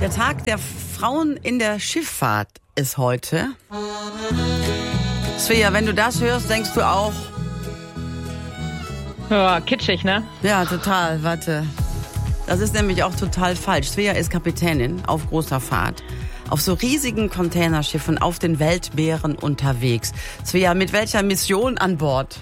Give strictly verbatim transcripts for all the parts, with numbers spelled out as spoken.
Der Tag der Frauen in der Schifffahrt ist heute. Svea, wenn du das hörst, denkst du auch... Ja, kitschig, ne? Ja, total, warte. Das ist nämlich auch total falsch. Svea ist Kapitänin auf großer Fahrt. Auf so riesigen Containerschiffen auf den Weltmeeren unterwegs. Svea, mit welcher Mission an Bord?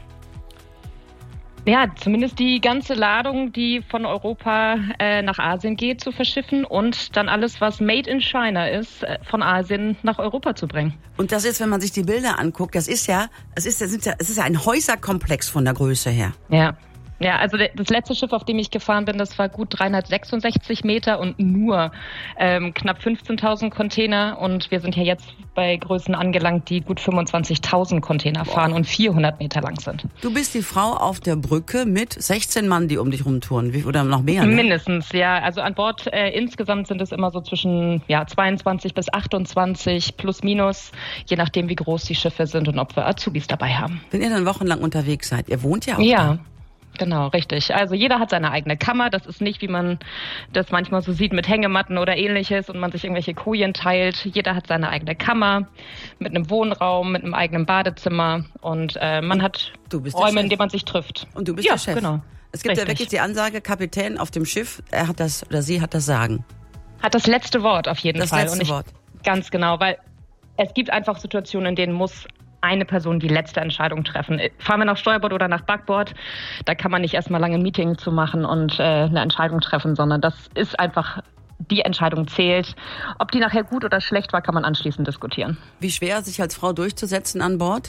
Ja, zumindest die ganze Ladung, die von Europa äh, nach Asien geht, zu verschiffen und dann alles, was made in China ist, äh, von Asien nach Europa zu bringen. Und das ist, wenn man sich die Bilder anguckt, das ist ja, es ist, das ist ja, es ist ja ein Häuserkomplex von der Größe her. Ja. Ja, also das letzte Schiff, auf dem ich gefahren bin, das war gut dreihundertsechsundsechzig Meter und nur ähm, knapp fünfzehntausend Container. Und wir sind ja jetzt bei Größen angelangt, die gut fünfundzwanzigtausend Container fahren Boah. und vierhundert Meter lang sind. Du bist die Frau auf der Brücke mit sechzehn Mann, die um dich rumtouren, wie, oder noch mehr? Ne? Mindestens, ja. Also an Bord äh, insgesamt sind es immer so zwischen ja, zweiundzwanzig bis achtundzwanzig plus minus, je nachdem wie groß die Schiffe sind und ob wir Azubis dabei haben. Wenn ihr dann wochenlang unterwegs seid, ihr wohnt ja auch Ja. da. Genau, richtig. Also jeder hat seine eigene Kammer. Das ist nicht, wie man das manchmal so sieht mit Hängematten oder ähnliches und man sich irgendwelche Kojen teilt. Jeder hat seine eigene Kammer mit einem Wohnraum, mit einem eigenen Badezimmer und äh, man hat Räume, in denen man sich trifft. Und du bist ja, der Chef. Genau. Es gibt richtig. ja wirklich die Ansage, Kapitän auf dem Schiff, er hat das oder sie hat das Sagen. Hat das letzte Wort auf jeden das Fall. Das letzte und ich, Wort. Ganz genau, weil es gibt einfach Situationen, in denen muss eine Person die letzte Entscheidung treffen. Fahren wir nach Steuerbord oder nach Backbord, da kann man nicht erstmal lange ein Meeting zu machen und äh, eine Entscheidung treffen, sondern das ist einfach, die Entscheidung zählt. Ob die nachher gut oder schlecht war, kann man anschließend diskutieren. Wie schwer, sich als Frau durchzusetzen an Bord?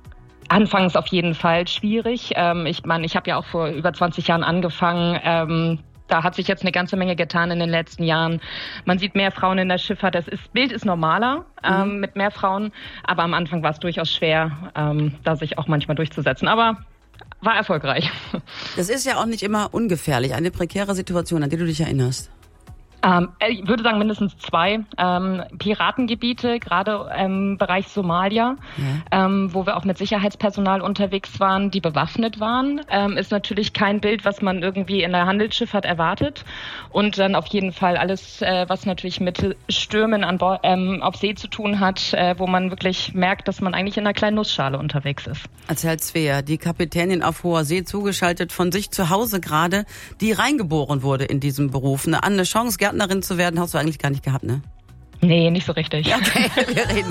Anfangs auf jeden Fall schwierig. Ähm, ich meine, ich habe ja auch vor über zwanzig Jahren angefangen. Ähm, Da hat sich jetzt eine ganze Menge getan in den letzten Jahren. Man sieht mehr Frauen in der Schifffahrt. Das ist, Bild ist normaler ähm, mhm. mit mehr Frauen. Aber am Anfang war es durchaus schwer, ähm, da sich auch manchmal durchzusetzen. Aber war erfolgreich. Das ist ja auch nicht immer ungefährlich. Eine prekäre Situation, an die du dich erinnerst. Ähm, ich würde sagen mindestens zwei. Ähm, Piratengebiete, gerade im Bereich Somalia, ja. ähm, wo wir auch mit Sicherheitspersonal unterwegs waren, die bewaffnet waren, ähm, ist natürlich kein Bild, was man irgendwie in der Handelsschifffahrt erwartet. Und dann auf jeden Fall alles, äh, was natürlich mit Stürmen an Bord, ähm, auf See zu tun hat, äh, wo man wirklich merkt, dass man eigentlich in einer kleinen Nussschale unterwegs ist. Erzählt Svea, die Kapitänin auf hoher See, zugeschaltet von sich zu Hause gerade, die reingeboren wurde in diesem Beruf. Eine, eine Chance, Gärtnerin zu werden, hast du eigentlich gar nicht gehabt, ne? Nee, nicht so richtig. Okay, wir reden